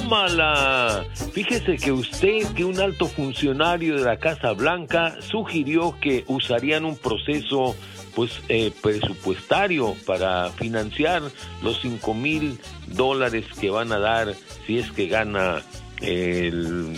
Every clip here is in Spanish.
¡Tómala! Fíjese que un alto funcionario de la Casa Blanca sugirió que usarían un proceso presupuestario para financiar los $5,000 que van a dar si es que gana el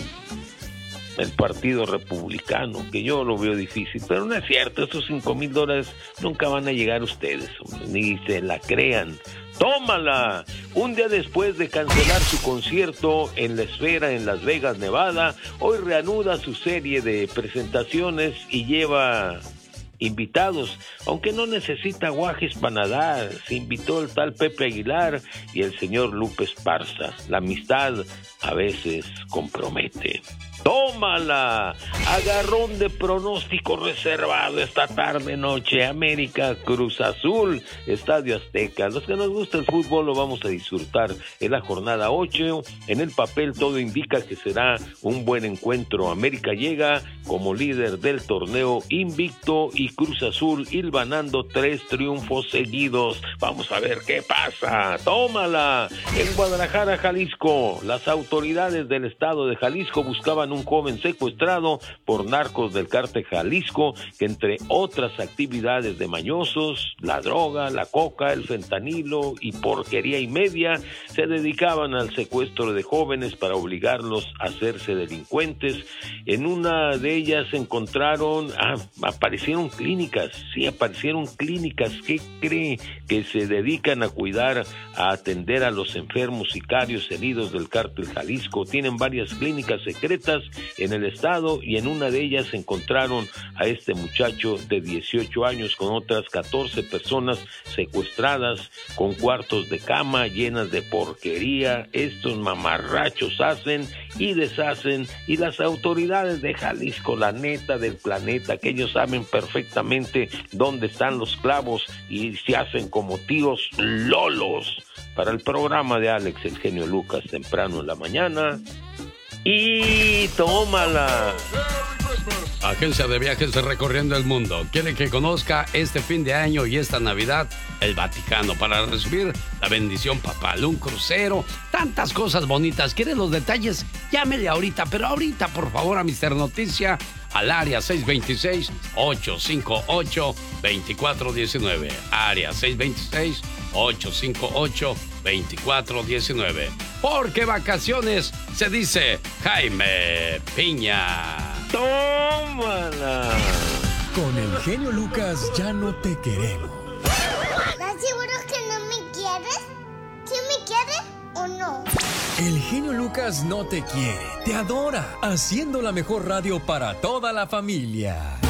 Partido Republicano, que yo lo veo difícil, pero no es cierto, esos $5,000 nunca van a llegar a ustedes, hombre, ni se la crean. ¡Tómala! Un día después de cancelar su concierto en La Esfera en Las Vegas, Nevada, hoy reanuda su serie de presentaciones y lleva invitados, aunque no necesita guajes para nadar. Se invitó el tal Pepe Aguilar y el señor Lupe Esparza. La amistad a veces compromete. ¡Tómala! Agarrón de pronóstico reservado esta tarde-noche. América Cruz Azul, Estadio Azteca. Los que nos gusta el fútbol lo vamos a disfrutar en la jornada 8. En el papel todo indica que será un buen encuentro. América llega como líder del torneo invicto y Cruz Azul hilvanando 3 triunfos seguidos. Vamos a ver qué pasa. ¡Tómala! En Guadalajara, Jalisco, las autoridades del estado de Jalisco buscaban un joven secuestrado por narcos del cártel Jalisco, que entre otras actividades de mañosos, la droga, la coca, el fentanilo y porquería y media, se dedicaban al secuestro de jóvenes para obligarlos a hacerse delincuentes. En una de ellas aparecieron clínicas. ¿Qué cree? Que se dedican a cuidar, a atender a los enfermos sicarios heridos del cártel Jalisco. Tienen varias clínicas secretas en el estado y en una de ellas encontraron a este muchacho de 18 años con otras 14 personas secuestradas, con cuartos de cama llenas de porquería. Estos mamarrachos hacen y deshacen, y las autoridades de Jalisco, la neta del planeta, que ellos saben perfectamente dónde están los clavos y se hacen como tíos lolos. Para el programa de Alex, el genio Lucas, temprano en la mañana. Y tómala. Agencia de viajes recorriendo el mundo quiere que conozca este fin de año y esta Navidad el Vaticano para recibir la bendición papal, un crucero, tantas cosas bonitas. ¿Quiere los detalles? Llámele ahorita, pero ahorita por favor a Mister Noticia al área 626-858-2419. Área 626-858-2419. Porque vacaciones se dice Jaime Piña. ¡Tómala! Con el genio Lucas ya no te queremos. ¿Estás seguro que no me quieres? ¿Sí me quieres o no? El genio Lucas no te quiere, te adora, haciendo la mejor radio para toda la familia.